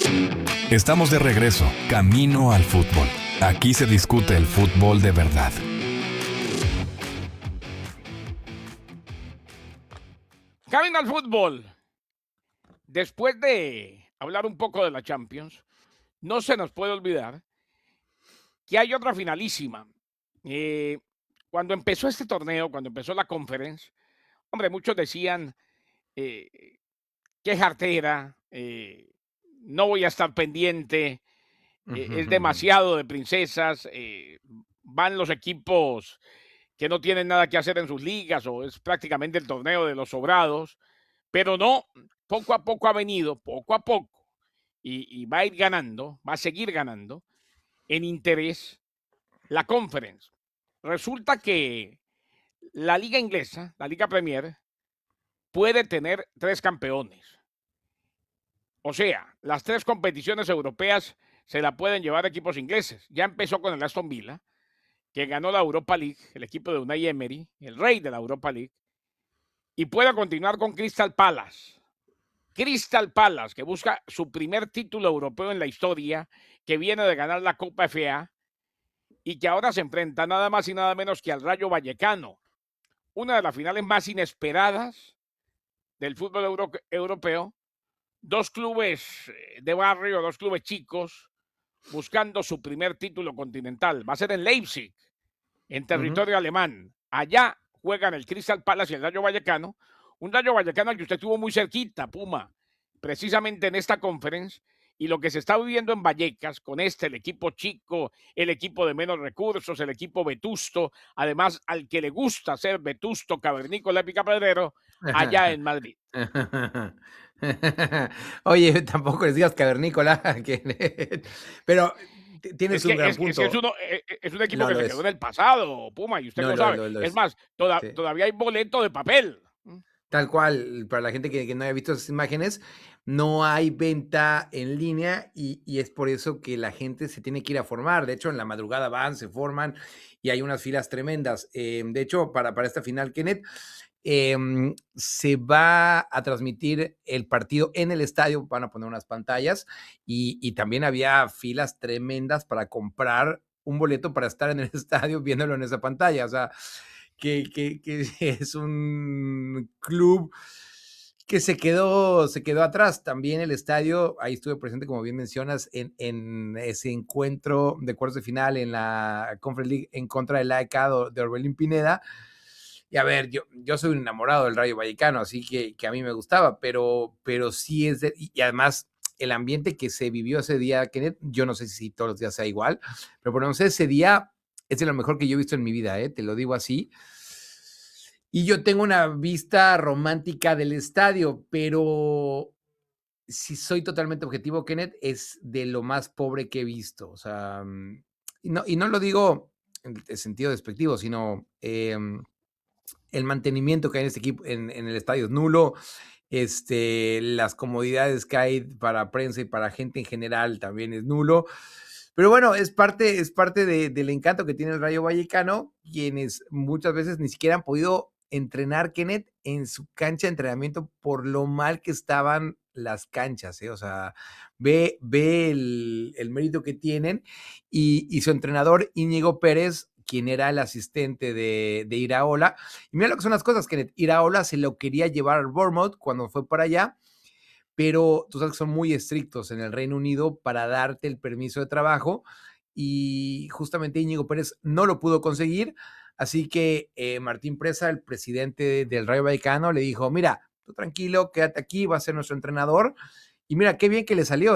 Estamos de regreso, camino al fútbol. Aquí se discute el fútbol de verdad. Camino al fútbol. Después de hablar un poco de la Champions, no se nos puede olvidar que hay otra finalísima. Cuando empezó este torneo, cuando empezó la Conference, hombre, muchos decían eh, qué jartera, no voy a estar pendiente, es demasiado de princesas, van los equipos que no tienen nada que hacer en sus ligas o es prácticamente el torneo de los sobrados, pero no, poco a poco ha venido, poco a poco, y va a ir ganando, va a seguir ganando en interés la Conference. Resulta que la liga inglesa, la liga Premier, puede tener 3 campeones. O sea, las 3 competiciones europeas se la pueden llevar equipos ingleses. Ya empezó con el Aston Villa, que ganó la Europa League, el equipo de Unai Emery, el rey de la Europa League, y puede continuar con Crystal Palace. Crystal Palace, que busca su primer título europeo en la historia, que viene de ganar la Copa FA y que ahora se enfrenta nada más y nada menos que al Rayo Vallecano, una de las finales más inesperadas del fútbol europeo. 2 clubes de barrio, 2 clubes chicos, buscando su primer título continental. Va a ser en Leipzig, en territorio alemán. Allá juegan el Crystal Palace y el Rayo Vallecano. Un Rayo Vallecano al que usted estuvo muy cerquita, Puma, precisamente en esta conferencia. Y lo que se está viviendo en Vallecas, con el equipo chico, el equipo de menos recursos, el equipo vetusto, además al que le gusta ser vetusto, cavernícola y picapedrero, allá en Madrid. Oye, tampoco les digas cavernícola, pero tienes un gran Es que punto. es un equipo No que lo se quedó es. en el pasado, Puma, y usted No lo lo es, sabe. lo Es es. más, Sí. todavía hay boleto de papel. Tal cual, para la gente que no haya visto esas imágenes, no hay venta en línea y es por eso que la gente se tiene que ir a formar. De hecho, en la madrugada van, se forman y hay unas filas tremendas. De hecho, para esta final, Kenneth, se va a transmitir el partido en el estadio, van a poner unas pantallas y también había filas tremendas para comprar un boleto para estar en el estadio viéndolo en esa pantalla. O sea, que es un club que se quedó atrás. También el estadio, ahí estuve presente, como bien mencionas, en ese encuentro de cuartos de final en la Conference League en contra del AEK de Orbelín Pineda. Y a ver, yo soy un enamorado del Rayo Vallecano, así que a mí me gustaba, pero sí es y además el ambiente que se vivió ese día, Kenneth, yo no sé si todos los días sea igual, pero por lo menos ese día es de lo mejor que yo he visto en mi vida, te lo digo así. Y yo tengo una vista romántica del estadio, pero si soy totalmente objetivo, Kenneth, es de lo más pobre que he visto. O sea, y no lo digo en el sentido despectivo, sino el mantenimiento que hay en este equipo, en el estadio es nulo. Las comodidades que hay para prensa y para gente en general también es nulo. Pero bueno, es parte del encanto que tiene el Rayo Vallecano, quienes muchas veces ni siquiera han podido entrenar, Kenneth, en su cancha de entrenamiento por lo mal que estaban las canchas, ¿eh? O sea, ve el mérito que tienen y su entrenador Íñigo Pérez, quien era el asistente de Iraola. Y mira lo que son las cosas, Kenneth. Iraola se lo quería llevar al Bournemouth cuando fue para allá, pero tú sabes que son muy estrictos en el Reino Unido para darte el permiso de trabajo y justamente Íñigo Pérez no lo pudo conseguir, así que Martín Presa, el presidente del Rayo Vallecano, le dijo, mira, tú tranquilo, quédate aquí, va a ser nuestro entrenador. Y mira, qué bien que le salió,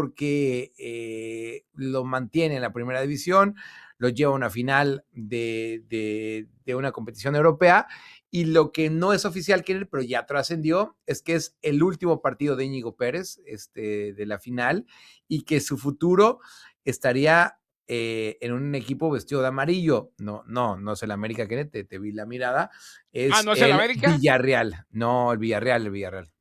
porque lo mantiene en la primera división, lo lleva a una final de una competición europea, y lo que no es oficial, pero ya trascendió, es que es el último partido de Íñigo Pérez, de la final, y que su futuro estaría en un equipo vestido de amarillo. No es el América, Kenneth, te vi la mirada. Es ¿No es el el América? Villarreal. No, el Villarreal.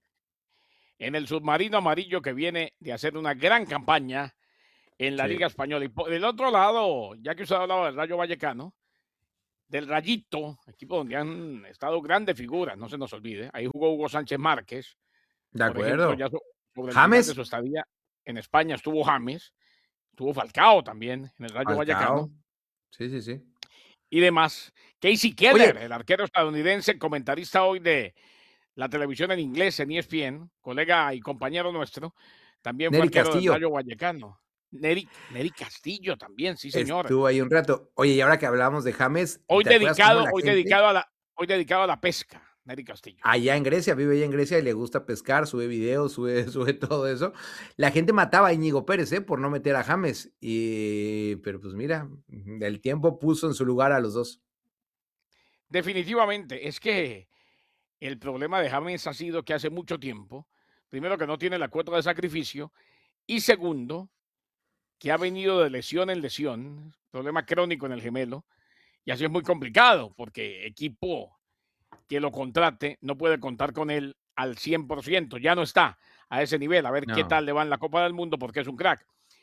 En el submarino amarillo que viene de hacer una gran campaña en la Sí. Liga Española. Y por el otro lado, ya que usted hablaba del Rayo Vallecano, del Rayito, equipo donde han estado grandes figuras, no se nos olvide. Ahí jugó Hugo Sánchez Márquez, De por ejemplo, acuerdo. ya sobre el final de James. su estadía en España estuvo James, estuvo Falcao también en el Rayo Vallecano Falcao. Sí, sí, sí. y demás. Casey Oye, Keller, el arquero estadounidense, comentarista hoy de la televisión en inglés en ESPN, colega y compañero nuestro, también fue Nery arquero del Castillo Rayo Vallecano. Nery Castillo también, sí señor. estuvo ahí un rato. Oye, y ahora que hablábamos de James, Hoy ¿te acuerdas cómo dedicado, la hoy gente dedicado a la, hoy dedicado a la pesca, Nery Castillo. allá en Grecia, vive allá en Grecia y le gusta pescar, sube videos, sube todo eso? La gente mataba a Íñigo Pérez, por no meter a James. Pero pues mira, el tiempo puso en su lugar a los dos. Definitivamente, es que el problema de James ha sido que hace mucho tiempo, primero que no tiene la cuota de sacrificio y segundo, que ha venido de lesión en lesión, problema crónico en el gemelo, y así es muy complicado porque equipo que lo contrate no puede contar con él al 100%, ya no está a ese nivel, a ver qué No, tal le va en la Copa del Mundo porque es un crack.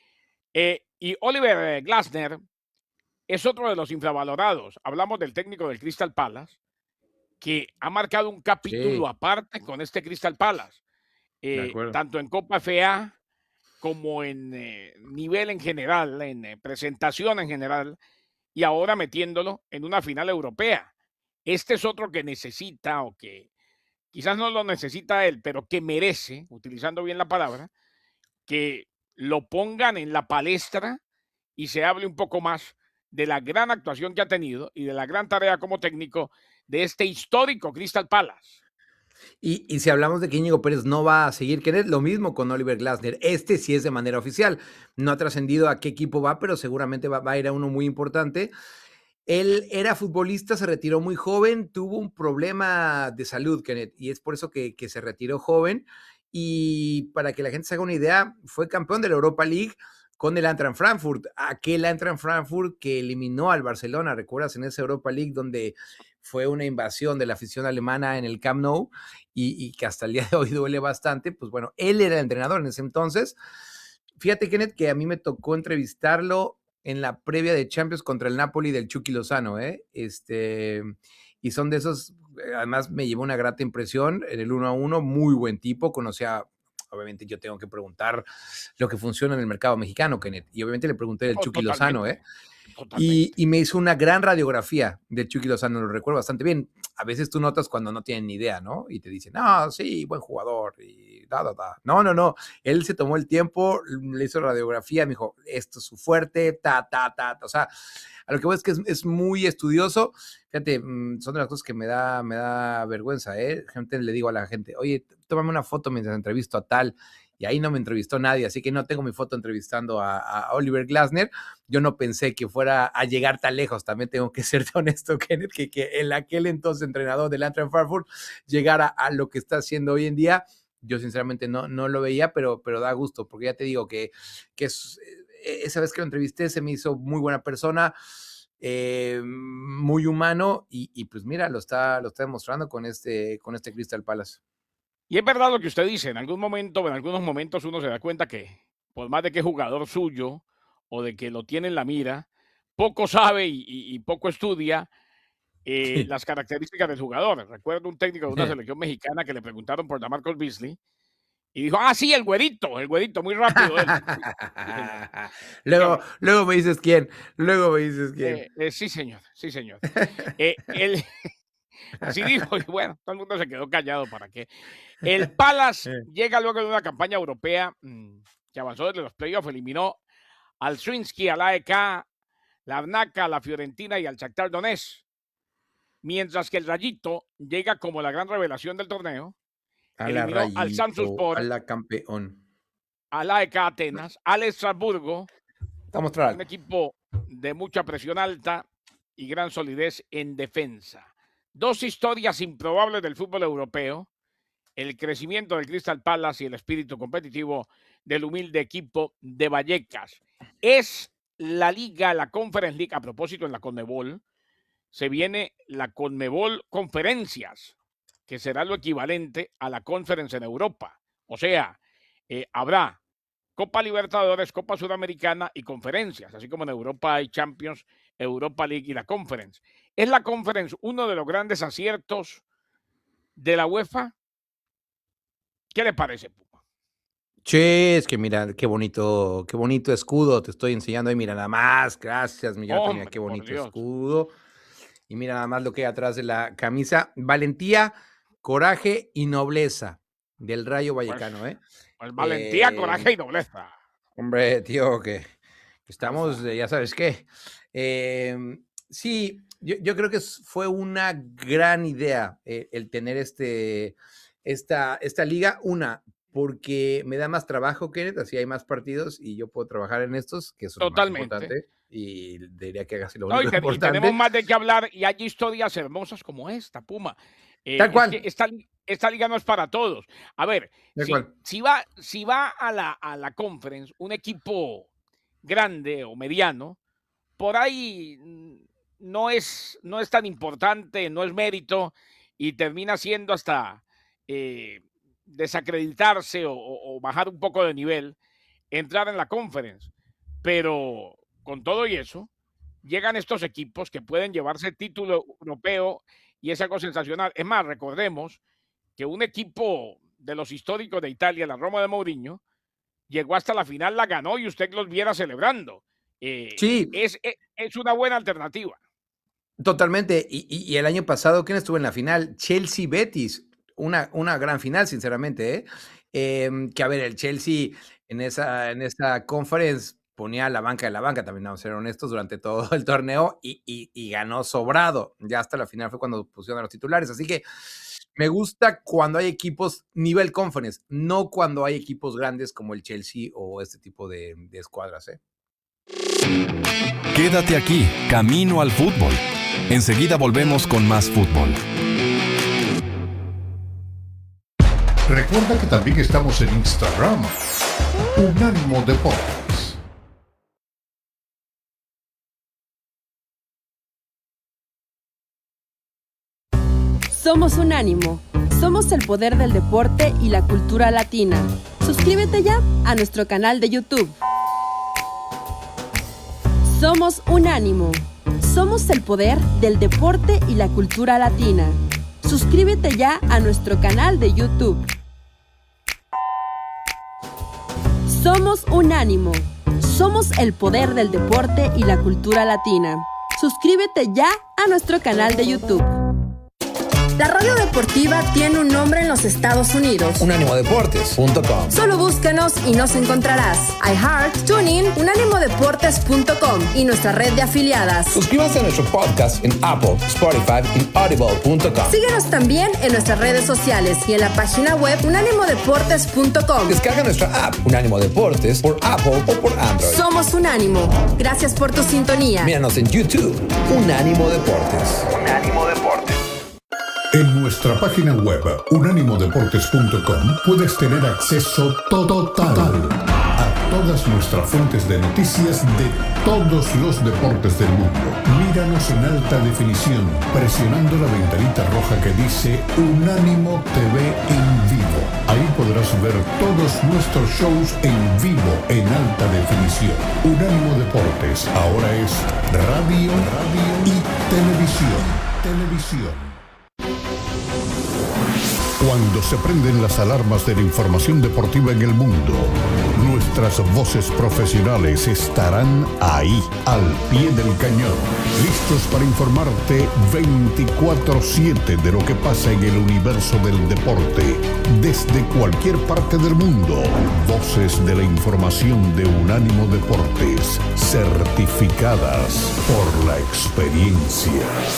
Y Oliver Glasner es otro de los infravalorados. Hablamos del técnico del Crystal Palace, que ha marcado un capítulo sí, aparte con este Crystal Palace, de acuerdo. tanto en Copa FA como en nivel en general, en presentación en general, y ahora metiéndolo en una final europea. Este es otro que necesita o que quizás no lo necesita él, pero que merece, utilizando bien la palabra, que lo pongan en la palestra y se hable un poco más de la gran actuación que ha tenido y de la gran tarea como técnico de este histórico Crystal Palace. Y si hablamos de que Íñigo Pérez no va a seguir, que es lo mismo con Oliver Glasner. Este sí es de manera oficial. No ha trascendido a qué equipo va, pero seguramente va a ir a uno muy importante. Él era futbolista, se retiró muy joven, tuvo un problema de salud, Kenneth, y es por eso que se retiró joven. Y para que la gente se haga una idea, fue campeón de la Europa League con el Eintracht Frankfurt, aquel Eintracht Frankfurt que eliminó al Barcelona, ¿recuerdas? En esa Europa League donde fue una invasión de la afición alemana en el Camp Nou y que hasta el día de hoy duele bastante. Pues bueno, él era el entrenador en ese entonces. Fíjate, Kenneth, que a mí me tocó entrevistarlo en la previa de Champions contra el Napoli del Chucky Lozano, y son de esos, además me llevó una grata impresión en el 1-1, muy buen tipo, conocía, obviamente yo tengo que preguntar lo que funciona en el mercado mexicano, Kenneth, y obviamente le pregunté del Oh, Chucky Lozano, totalmente, y totalmente. me hizo una gran radiografía del Chucky Lozano, lo recuerdo bastante bien. A veces tú notas cuando no tienen ni idea, ¿no? Y te dicen, no, sí, buen jugador, y da. No. Él se tomó el tiempo, le hizo radiografía, me dijo, esto es su fuerte, ta. O sea, a lo que voy es que es muy estudioso. Fíjate, son de las cosas que me da vergüenza, ¿eh? Gente, le digo a la gente, oye, tómame una foto mientras entrevisto a tal. Y ahí no me entrevistó nadie, así que no tengo mi foto entrevistando a Oliver Glasner. Yo no pensé que fuera a llegar tan lejos, también tengo que ser honesto, Kenneth, que en aquel entonces entrenador del Eintracht Frankfurt llegara a lo que está haciendo hoy en día. Yo sinceramente no lo veía, pero da gusto, porque ya te digo que esa vez que lo entrevisté se me hizo muy buena persona, muy humano, y pues mira, lo está demostrando con este Crystal Palace. Y es verdad lo que usted dice, en algún momento, en algunos momentos uno se da cuenta que por más de que es jugador suyo o de que lo tiene en la mira, poco sabe y poco estudia las características del jugador. Recuerdo un técnico de una selección mexicana que le preguntaron por Damarcus Beasley y dijo, sí, el güerito, muy rápido él. Sí, señor. Dígame. Luego me dices quién, Sí, señor, sí, señor. Él, así dijo, y bueno, todo el mundo se quedó callado, ¿para qué? El Palace llega luego de una campaña europea que avanzó desde los playoffs, eliminó al Swinsky, al AEK, Larnaca, la Fiorentina y al Shakhtar Donetsk. Mientras que el Rayito llega como la gran revelación del torneo, A la eliminó al Rayito, a Samsunspor, la campeón. al AEK Atenas, al Estrasburgo, Te voy a mostrar un algo. equipo de mucha presión alta y gran solidez en defensa. Dos historias improbables del fútbol europeo, el crecimiento del Crystal Palace y el espíritu competitivo del humilde equipo de Vallecas. Es la liga, la Conference League, a propósito en la CONMEBOL, se viene la CONMEBOL Conferencias, que será lo equivalente a la Conference en Europa. O sea, habrá Copa Libertadores, Copa Sudamericana y conferencias, así como en Europa hay Champions, Europa League y la Conference. ¿Es la Conference uno de los grandes aciertos de la UEFA? ¿Qué le parece, Puma? Sí, es que mira, qué bonito escudo te estoy enseñando ahí, mira nada más, gracias, mi Jonathan, mira Hombre, qué por bonito Dios. escudo. Y mira nada más lo que hay atrás de la camisa, valentía, coraje y nobleza del Rayo Pues, Vallecano, ¿eh? pues valentía, Eh, coraje y nobleza. Hombre, tío, que Ahí estamos, está. ya sabes qué. Sí, yo creo que fue una gran idea el tener esta liga. Una, porque me da más trabajo, Kenneth, así hay más partidos y yo puedo trabajar en estos, que eso es lo más Totalmente. importante. Y diría que hagas lo No, único y tenemos importante. más de qué hablar y hay historias hermosas como esta, Puma. Tal Es que cual, esta liga no es para todos. A ver, tal cual. si va a la conference un equipo grande o mediano, por ahí no es tan importante, no es mérito y termina siendo hasta eh, desacreditarse o bajar un poco de nivel, entrar en la conference. Pero con todo y eso, llegan estos equipos que pueden llevarse el título europeo y es algo sensacional. Es más, recordemos que un equipo de los históricos de Italia, la Roma de Mourinho, llegó hasta la final, la ganó y usted los viera celebrando. Sí, Es una buena alternativa. totalmente. Y el año pasado, ¿quién estuvo en la final? Chelsea-Betis. Una gran final, sinceramente, ¿eh? Que a ver, el Chelsea en esa conference ponía a la banca de la banca, también vamos a ser honestos, durante todo el torneo y ganó sobrado. Ya hasta la final fue cuando pusieron a los titulares. Así que me gusta cuando hay equipos nivel conference, no cuando hay equipos grandes como el Chelsea o este tipo de escuadras, ¿eh? Quédate aquí, Camino al Fútbol. Enseguida volvemos con más fútbol. Recuerda que también estamos en Instagram. Unánimo Deportes. Somos Unánimo. Somos el poder del deporte y la cultura latina. Suscríbete ya a nuestro canal de YouTube. Somos Unánimo. Somos el poder del deporte y la cultura latina. Suscríbete ya a nuestro canal de YouTube. Somos Unánimo. Somos el poder del deporte y la cultura latina. Suscríbete ya a nuestro canal de YouTube. La radio deportiva tiene un nombre en los Estados Unidos. Unánimodeportes.com. Solo búscanos y nos encontrarás. iHeart, TuneIn, unánimodeportes.com y nuestra red de afiliadas. Suscríbanse a nuestro podcast en Apple, Spotify y Audible.com. Síguenos también en nuestras redes sociales y en la página web unánimodeportes.com. Descarga nuestra app Unánimo Deportes por Apple o por Android. Somos Unánimo. Gracias por tu sintonía. Míranos en YouTube, Unánimo Deportes. Unánimo Deportes. En nuestra página web unánimodeportes.com puedes tener acceso total a todas nuestras fuentes de noticias de todos los deportes del mundo. Míranos en alta definición presionando la ventanita roja que dice Unánimo TV en vivo. Ahí podrás ver todos nuestros shows en vivo en alta definición. Unánimo Deportes ahora es radio y televisión. Cuando se prenden las alarmas de la información deportiva en el mundo, nuestras voces profesionales estarán ahí, al pie del cañón, listos para informarte 24/7 de lo que pasa en el universo del deporte, desde cualquier parte del mundo. Voces de la información de Unánimo Deportes, certificadas por la experiencia.